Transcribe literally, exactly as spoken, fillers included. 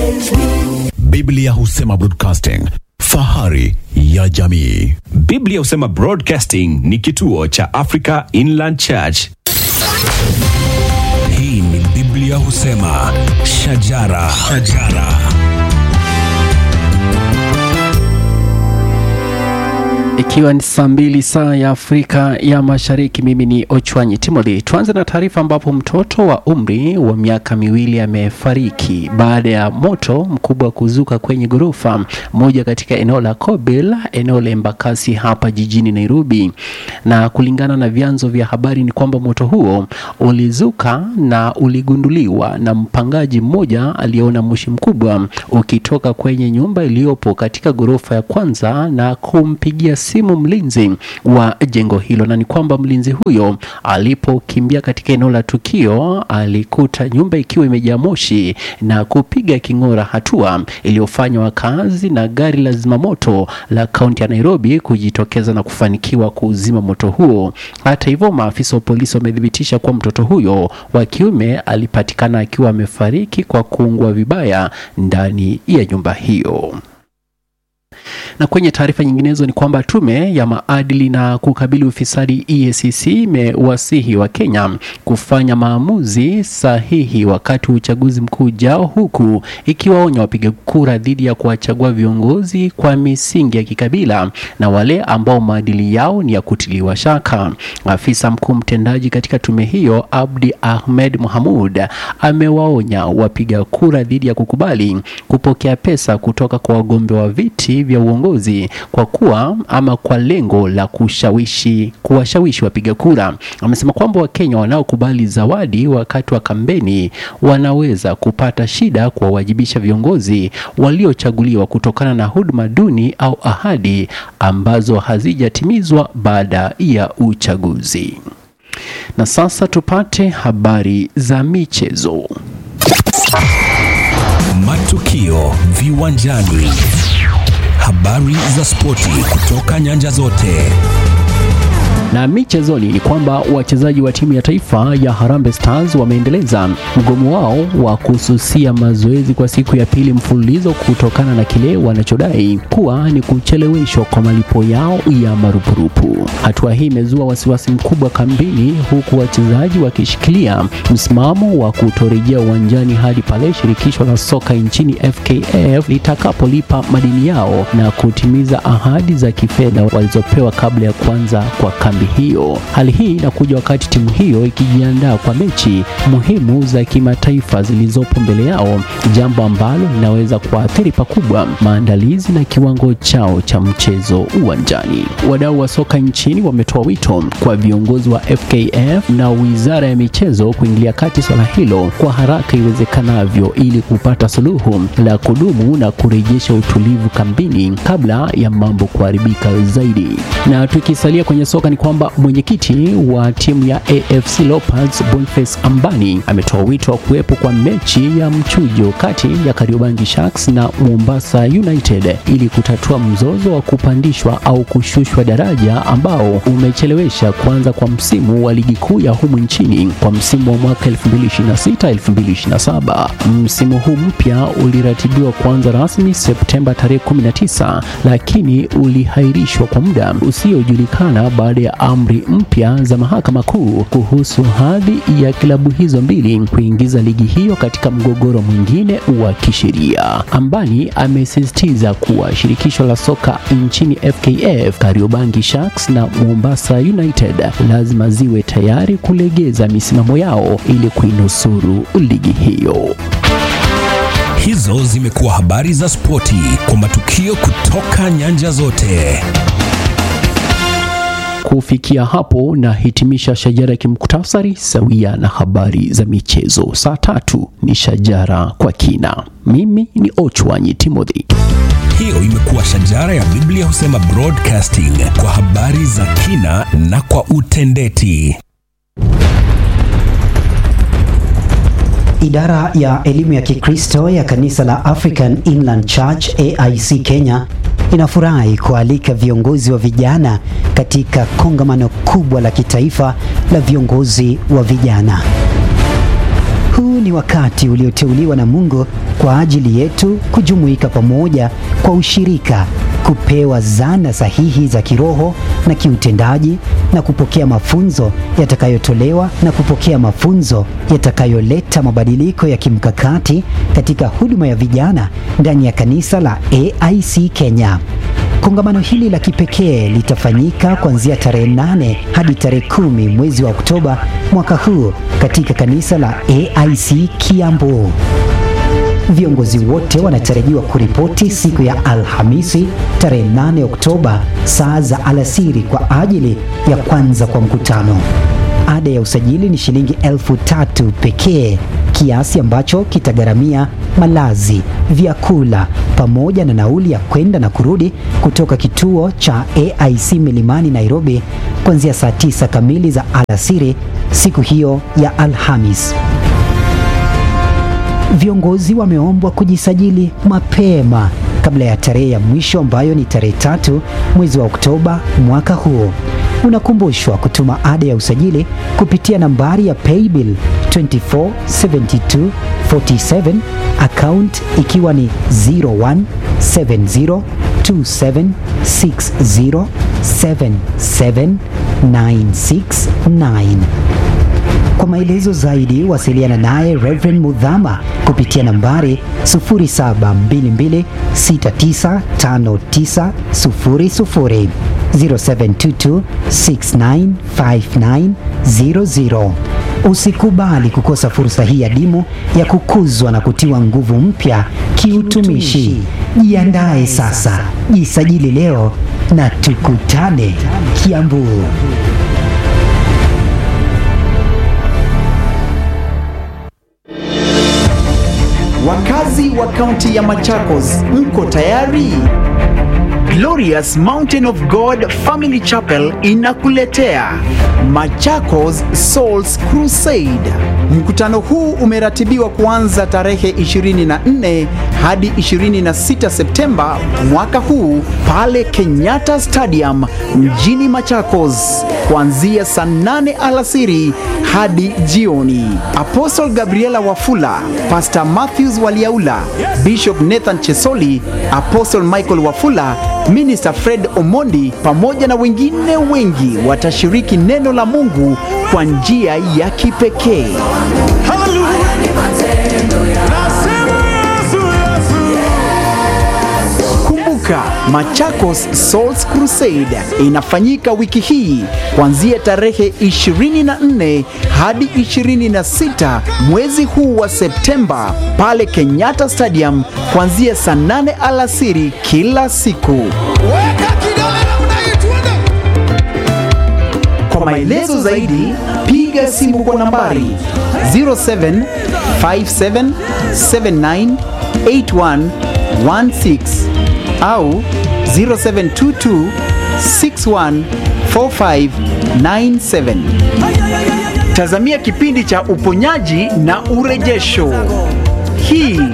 Biblia husema broadcasting, fahari ya jamii. Biblia husema Broadcasting ni kituo cha Africa Inland Church. Hii ni Biblia husema shajara, shajara. Ikiwa ni saa mbili saa ya Afrika ya Mashariki, mimi ni Ochwanyi Timothy. Tuanze na taarifa ambapo mtoto wa umri wa miaka miwili amefariki baada ya moto mkubwa kuzuka kwenye ghorofa moja katika eneo la Kobil, eneo la Embakasi hapa jijini Nairobi. Na kulingana na vyanzo vya habari ni kwamba moto huo ulizuka na uligunduliwa na mpangaji mmoja aliyeona moshi mkubwa ukitoka kwenye nyumba iliyopo katika ghorofa ya kwanza na kumpigia simu mlinzi wa jengo hilo, na ni kwamba mlinzi huyo alipokimbia katika eneo la tukio alikuta nyumba ikiwa imejaa moshi na kupiga king'ora, hatua iliyofanya wakazi na gari la zimamoto la kaunti ya Nairobi kujitokeza na kufanikiwa kuzima moto huo. Hata hivyo, maafisa wa polisi wamedhibitisha kuwa mtoto huyo wa kiume alipatikana akiwa amefariki kwa kuungua vibaya ndani ya nyumba hiyo. Na kwenye taarifa nyinginezo ni kwamba tume ya maadili na kukabili ufisadi E A C C imewasihi wa Kenya kufanya maamuzi sahihi wakati wa uchaguzi mkuu ujao, huku ikiwaonya wapiga kura dhidi ya kuwachagua viongozi kwa misingi ya kikabila na wale ambao maadili yao ni ya kutiliwa shaka. Afisa mkuu mtendaji katika tume hiyo Abdi Ahmed Mohamud amewaonya wapiga kura dhidi ya kukubali kupokea pesa kutoka kwa wagombea wa viti vya uongozi kwa kuwa ama kwa lengo la kushawishi kuwashawishi wapiga kura. Amesema kwamba Wakenya wanaokubali zawadi wakati wa kampeni wanaweza kupata shida kuwawajibisha viongozi waliochaguliwa kutokana na huduma duni au ahadi ambazo hazijatimizwa baada ya uchaguzi. Na sasa tupate habari za michezo. Matukio viwanjani. Habari za spoti kutoka nyanja zote. Na michezoni ni kwamba wachezaji wa timu ya taifa ya Harambee Stars wameendeleza mgomo wao wa kususia mazoezi kwa siku ya pili mfululizo kutokana na kile wanachodai kuwa ni kucheleweshwa kwa malipo yao ya marupurupu. Hatua hii imezua wasiwasi mkubwa kambini, huku wachezaji wakishikilia msimamo wa kutorejea uwanjani hadi pale shirikisho la soka nchini F K F litakapolipa madeni yao na kutimiza ahadi za kifedha walizopewa kabla ya kuanza kwa kambi hiyo. Hali hii inakuja wakati timu hiyo ikijiandaa kwa mechi muhimu za kimataifa zilizopo mbele yao, jambo ambalo linaweza kuathiri pakubwa maandalizi na kiwango chao cha mchezo uwanjani. Wadau wa soka nchini wametoa wito kwa viongozi wa F K F na Wizara ya Michezo kuingilia kati swala hilo kwa haraka iwezekanavyo ili kupata suluhu la kudumu na kurejesha utulivu kambini kabla ya mambo kuharibika zaidi. Na tukisalia kwenye soka ni kwamba mwenyekiti wa timu ya A F C Leopards Boniface Ambani ametoa wito wa kuwepo kwa mechi ya mchujo kati ya Kariobangi Sharks na Mombasa United ili kutatua mzozo wa kupandishwa au kushushwa daraja ambao umechelewesha kuanza kwa msimu wa ligi kuu ya humu nchini kwa msimu wa mwaka elfu mbili ishirini na sita elfu mbili ishirini na saba. Msimu huu mpya uliratibiwa kuanza rasmi Septemba tarehe kumi na tisa, lakini ulihairishwa kwa muda usiojulikana baada ya amri mpya za mahakama kuu kuhusu hadhi ya klabu hizo mbili kuingiza ligi hiyo katika mgogoro mwingine wa kisheria. Ambani amesisitiza kuwa shirikisho la soka nchini F K F, Kariobangi Sharks na Mombasa United lazima ziwe tayari kulegeza misimamo yao ili kuinusuru ligi hiyo. Hizo zimekuwa habari za spoti kwa matukio kutoka nyanja zote. Kufikia hapo na hitimisha shajara kimkutasari sawia na habari za michezo. Saa tatu ni shajara kwa kina. Mimi ni Ochwanyi Timothy. Hiyo imekuwa shajara ya Biblia husema Broadcasting kwa habari za kina na kwa utendeti. Idara ya elimu ya Kikristo ya kanisa la African Inland Church A I C Kenya inafurahi kualika viongozi wa vijana katika kongamano kubwa la kitaifa la viongozi wa vijana. Huu ni wakati ulioteuliwa na Mungu kwa ajili yetu kujumuika pamoja kwa ushirika, kupewa zana sahihi za kiroho na kiutendaji na kupokea mafunzo yatakayotolewa na kupokea mafunzo yatakayoleta mabadiliko ya kimkakati katika huduma ya vijana ndani ya kanisa la A I C Kenya. Kongamano hili la kipekee litafanyika kuanzia tarehe nane hadi tarehe kumi mwezi wa Oktoba mwaka huu katika kanisa la A I C Kiambu. Viongozi wote wanatarajiwa kuripoti siku ya Alhamisi tarehe nane Oktoba saa za alasiri kwa ajili ya kwanza kwa mkutano. Ada ya usajili ni shilingi elfu tatu pekee, kiasi ambacho kitagharamia malazi, vyakula pamoja na nauli ya kwenda na kurudi kutoka kituo cha A I C Milimani Nairobi kuanzia saa tisa kamili za alasiri siku hiyo ya Alhamis. Viongozi wameombwa kujisajili mapema kabla ya tarehe ya mwisho ambayo ni tarehe tatu mwezi wa Oktoba mwaka huu. Unakumbushwa kutuma ada ya usajili kupitia nambari ya Paybill two four seven two four seven, account ikiwa ni zero one seven zero two seven six zero seven seven nine six nine. Kwa maelezo zaidi wasiliana naye Reverend Mudhama kupitia nambari zero saba mbili mbili sita tisa tano tisa zero zero zero seven two two six nine five nine zero zero. Usikubali kukosa fursa hii adimu ya kukuzwa na kutiwa nguvu mpya kiutumishi. Jiandae sasa, jisajili leo na tukutane Kiambu. Wakazi wa kaunti ya Machakos, mko tayari? Glorious Mountain of God Family Chapel inakuletea Machakos Souls Crusade. Mkutano huu umeratibiwa kuanza tarehe ishirini na nne hadi ishirini na sita Septemba mwaka huu pale Kenyatta Stadium mjini Machakos kuanzia saa nane alasiri hadi jioni. Apostle Gabriela Wafula, Pastor Matthews Waliaula, Bishop Nathan Chesoli, Apostle Michael Wafula, Minister Fred Omondi pamoja na wengine wengi watashiriki neno la Mungu kwa njia ya kipekee. Kumbuka, Machakos Souls Crusade inafanyika wiki hii kuanzia tarehe ishirini na nne hadi ishirini na sita mwezi huu wa Septemba pale Kenyatta Stadium kuanzia saa nane alasiri kila siku. Kwa maelezo zaidi piga simu kwa nambari zero seven five seven seven nine eight one one six au zero seven two two six one four five nine seven. Tazamia kipindi cha uponyaji na urejesho. Hii